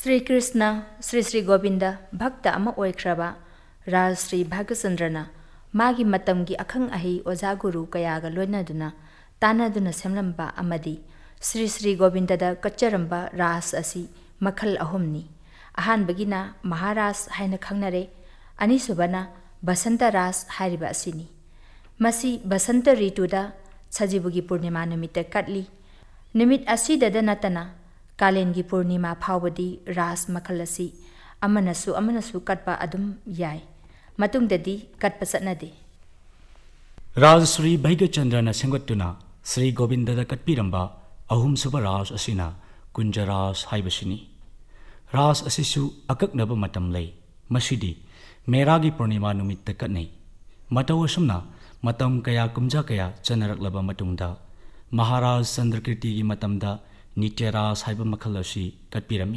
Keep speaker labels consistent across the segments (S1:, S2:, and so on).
S1: श्री कृष्ण श्री श्री गोविंद भक्त अमा ओइख्रबा राज श्री भाग्यचंद्रना मागी मतमगी अखंग अहि ओजा गुरु कयागा लोइनदुना तानादुना सेमलंबा अमदी श्री श्री गोविंददा कच्चरंबा रास असि मखल अहुमनी अहानबगिना महाराज हाइना खंगनरे अनिसुबना बसंत रास हारिबा असिनी मसी बसंत ऋतुदा सजिबुगी पूर्णिमा निमित्त कटली निमित असिददा नतना कालेंगी पूर्णिमा फावदी रास मखल असि अमनसु कटपा अदुम याय मतुंगददी कटपा चटनदे
S2: राज श्री भाग्यचंद्रना सेंगतुना श्री गोविंददा कटपिरंबा अहुम सुब रास असिना कुंज रास हाइबसिनी रास असिसु अककनब मतम लई मसिदी मेरागी पूर्णिमा नुमित्त कटनै मतौ असुमना मतम कया कुंजा कया चनरकलब मतुंगदा महाराज चंद्रकीर्ति की मतमदा नित्य रास हाइब मखल असि कटपिरमी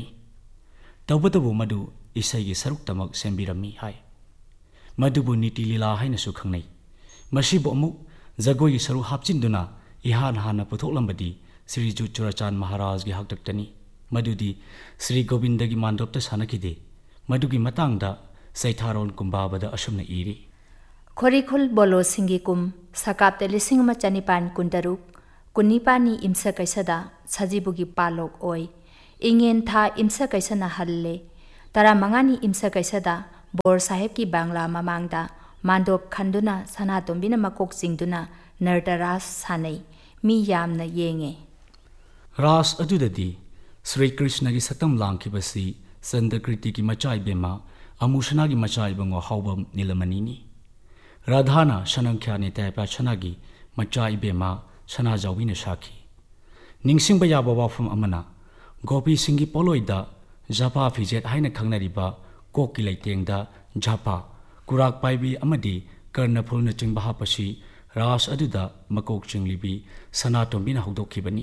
S2: तौबतबु मधु इसैगी सरुक्तमक सेंबिरमी हाय मधुबु नीति लीला हाइनसु खंगनै मसिबु अमुक जगोई सरु हापचिंदुना इहान हाना पुथोकलंबदी श्री चुराचान महाराज की हक्तक्तनी मधुदी श्री गोविंद की मांडोप्त सानकिदे मधुगी मतांगदा सैथारोन कुंबाबदा असुमना इरी
S1: खोरिखुल बोलो सिंगी कुम सकाप्ते लिसिंग मा चनिपान कुंतरुक कुनिपानी इमसा कैसदा सजीबुगी पालोक ओय इंगेन था इमसा कैसना हल्ले तरा मंगानी इमसा कैसदा बोर साहेब की बांग्ला ममांगदा मांडोप खंदुना सनातोंबिना मकोक सिंगदुना नरतरास सानै मी यामना येंगे
S2: रास अदुददी श्री कृष्ण की सतम लांखिबसी चंद्रकृति की मचाई बेमा अमुशना की मचाई बंगो हावबम नीलमणिनी राधाना शनंख्या नेता छनागी मचाई बेमा सना जाविन साखी निंगसिंग याबा वाफम अमना गोपी सिंगी पोलोइदा जापा फिजेट हाइना खंगनरिबा कोकी लैतेंगदा जापा कुराक पाइबी अमदी कर्णफुलना चिंबा हापसी रास अदुदा मकोक चिंगलिबी सनातोंबिना हौदोखिबनी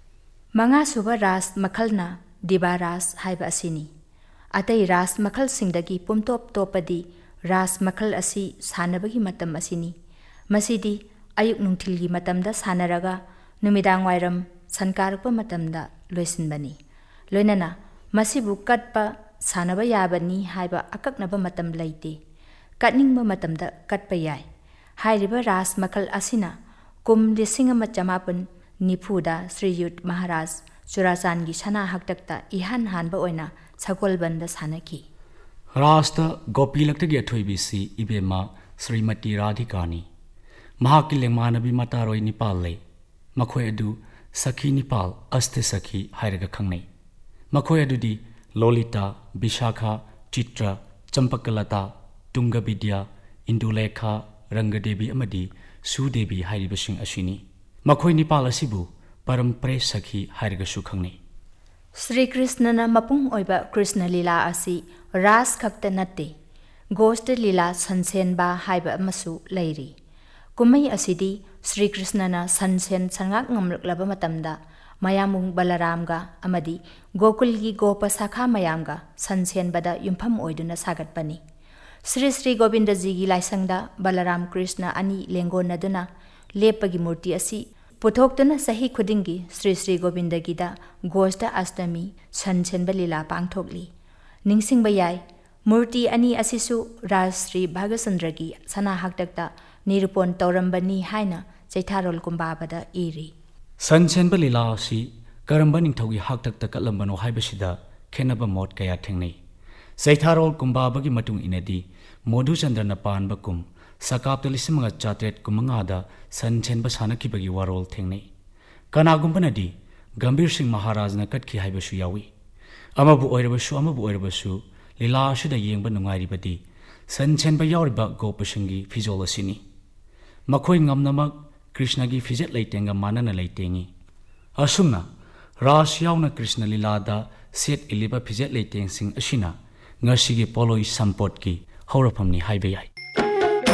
S1: मंगा सुबा रास मखलना दिबा रास हाइबा असिनी अतै रास मखल सिंगदगी पुमतोप तोपदी रास मखल असि सानबगी मतम असिनी मसिदी अयुक नुंथिलगी मतमदा सानरगा नुमिदांग वाइरम सनकारप मतमदा लोइसिनबनी लोइनना मसिबु कटपा सानबा याबनी हाइबा अककनबा मतम लैते कटनिंगबा मतमदा कटपा याय हाइरिबा रास मखल असिना कुम लिसिंग अमा चमापन निफुदा श्रीयुत महाराज चुराचानगी सना हक्तक्ता इहान हानबा ओइना सगोलबंदा सानकी
S2: रास्ता गोपीलक्तगी अथोइबिसी इबेमा श्रीमती राधिकानी महाकी लेंगमानबी मतारोय निपाल ले मखोय अदु सखी निपाल अस्ते सखी हायरगा खंगनै मखोय अदुदी लोलिता विशाखा चित्रा चंपकलता तुंगविद्या इंदुलेखा रंगदेवी अमदी सुदेवी हायरिबसिंग असिनी मखोय निपाल असिबु परमप्रे सखी हायरगा सु खंगनै
S1: श्री कृष्णना मपुंग ओइबा कृष्ण लीला असि रास खक्ता नत्ते गोष्ट लीला सनसेनबा हायबा अमसु लैरी कुमई असिदी श्री कृष्णना सनसेन संगाक ngमलकलबा मतमदा मयामुंग बलरामगा अमदी गोकुलगी गोप शाखा मयामगा सनसेनबदा युमफम ओइदुना सागतपनी श्री श्री गोविंद जी की लाइसंगदा बलराम कृष्ण अनि लेंगोनदुना लेपगी मूर्ति असि पुथोक्तुना सही खुदिंगी श्री श्री गोविंदगीदा गोष्ट अष्टमी सनसेनबा लीला पांगथोकली निंगसिंगबा याय मूर्ति अनि असिसु राज श्री भाग्यचंद्रगी सना हक्तक्ता निरूपण तौरंबनी हाइना चैथारोल कुंबाबदा इरी
S2: सनसेनबा लीला असि करंबा निंथौगी हक्तक्ता कलंबनो हाइबसिदा खेनबा मोट कया थेंगनै चैथारोल कुंबाबगी मतुंग इनदी मधुचंद्रना पानबा कुम सकाप्त लिसिमंगा चात्रेट कुमंगादा सनसेनबा सानकिबगी वारोल थेंगनै कनागुंबनदी गंभीर सिंह महाराजना कटखि हाइबसु यावी अमबु ओइरबसु लीला असिदा येंबा नुंगाइरिबदी सनसेनबा यावरिबा गोपसिंगी फिजोल असिनी मखोय ngमनमक कृष्ण की फिजेट लैतेंगा मानना लैतेंगी असुमना रास यावना कृष्ण लीलादा सेट इलिबा फिजेट लैतेंग सिंग असिना ngasiगी पोलोई संपोट की हौरफमनी हाइबे याय